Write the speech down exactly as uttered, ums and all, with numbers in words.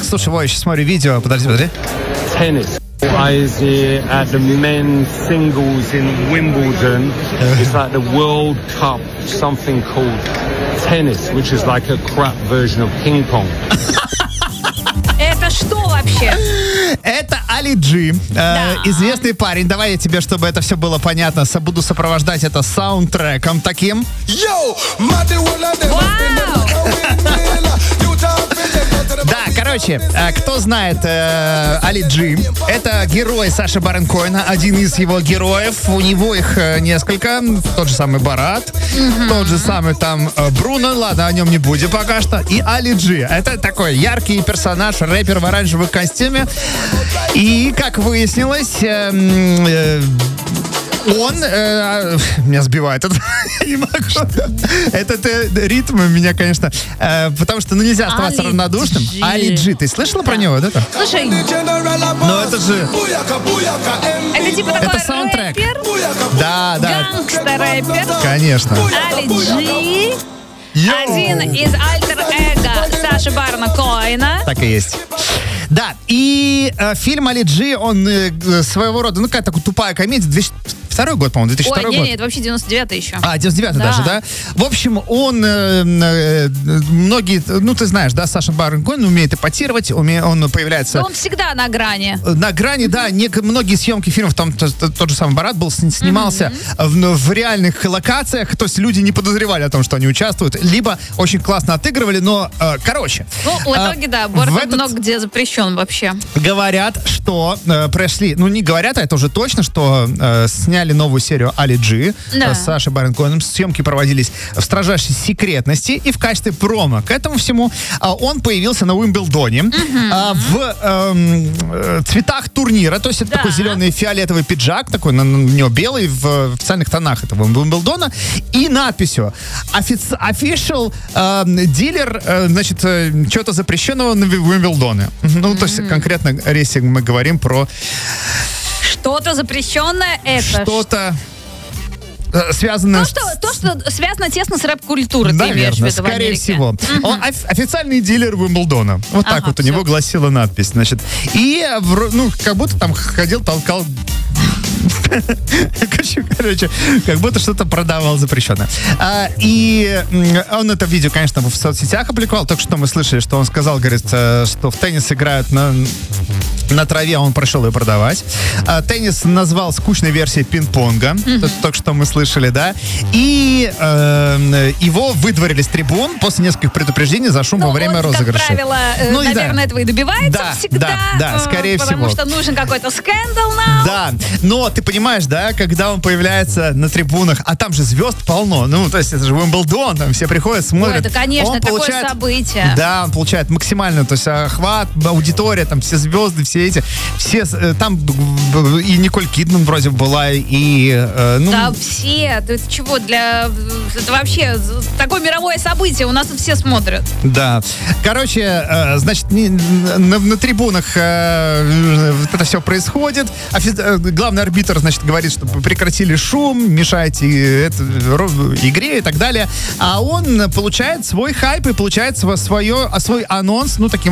Слушай, Вова, я сейчас смотрю видео. Подожди, подожди. Tennis. I was here at the men's singles in Wimbledon. It's like the World Cup, something called tennis, which is like a crap version of ping pong. Это что вообще? Это Али Джи, Да. э, известный парень. Давай я тебе, чтобы это все было понятно, со- буду сопровождать это саундтреком таким. Да, короче, э, кто знает э, Али Джи, это герой Саши Барон Коэна, один из его героев. У него их э, несколько. Тот же самый Барат, тот же самый там э, Бруно, ладно, о нем не будем пока что. И Али Джи. Это такой яркий персонаж, рэпер в оранжевом костюме. И, как выяснилось, э, э, он... Э, меня сбивает. Это, я не могу. Этот э, ритм меня, конечно... Э, потому что ну, нельзя оставаться Али равнодушным. Джи. Али Джи. Ты слышала про него, да? Слушай, Ну, это же... это типа такой Это саундтрек. рэпер, Да, да. гангстер-рэпер, Конечно. Али Джи, Йоу. один из альтер-эго Саши Барона Коэна. Так и есть. Да, и э, фильм Али Джи, он э, своего рода, ну, какая-то тупая комедия, две тысячи второй год, по-моему, две тысячи второй Ой, год. не, не, это вообще девяносто девятый еще. А, девяносто девятый Да. даже, да? В общем, он, э, э, многие, ну, ты знаешь, да, Саша Барон Коэн умеет эпатировать, уме, он появляется... Но он всегда на грани. На грани, да, нек- многие съемки фильмов, там т- т- тот же самый Барат был, с- снимался в, в реальных локациях, то есть люди не подозревали о том, что они участвуют, либо очень классно отыгрывали, но, э, короче. Ну, в э, итоге, да, в Борт этот- много где запрещен вообще. Говорят, что э, прошли, ну не говорят, а это уже точно, что э, сняли новую серию Али Джи Да. э, с Сашей Барон Коэном. Съемки проводились в строжайшей секретности, и в качестве промо к этому всему э, он появился на Уимблдоне э, в эм, э, цветах турнира, то есть это Да. такой зеленый фиолетовый пиджак, такой на, на него белый в официальных тонах этого Уимблдона, и надписью «Офици- Official э, дилер, э, значит, э, чего-то запрещенного на Уимблдоне». Ну, то есть конкретно, если мы говорим про Что-то запрещенное, это что-то э, связанное То, что, то, что связано тесно с рэп-культурой, ты имеешь в Наверное, виду в скорее Америке. всего. Он оф- официальный дилер Уимблдона. Вот так Ага, вот у всё. него гласила надпись. Значит, и э, вро- ну, как будто там ходил, толкал. Короче, короче, как будто что-то продавал запрещенное. А, и м, он это видео, конечно, в соцсетях опубликовал. Только что мы слышали, что он сказал, говорит, э, что в теннис играют на, на траве, а он прошел ее продавать. А, теннис назвал скучной версией пинг-понга. Это только что мы слышали, да. И э, его выдворили с трибун после нескольких предупреждений за шум Ну, во время он, розыгрыша. как правило, э, Ну и да. наверное, этого и добивается Да, всегда. да, да, э, скорее потому всего. что нужен какой-то скандал нам. Да, но ты понимаешь, да, когда он появляется на трибунах, а там же звезд полно, ну, то есть это же Уимблдон, там все приходят, смотрят. Ой, да, конечно, Он такое получает- событие. Да, он получает максимально, то есть охват, аудитория, там все звезды, все эти, все, э, там б- б- и Николь Кидман вроде была, и, э, ну... Да, все. Ты чего, для... Это вообще такое мировое событие. У нас тут все смотрят. Да. Короче, э, значит, не- на, на трибунах э, вот это все происходит. Офи- э, главный арбитр, значит, говорит, чтобы прекратили шум, мешайте э, это, ро- игре и так далее. А он получает свой хайп и получает сво- свое, а свой анонс, ну, таким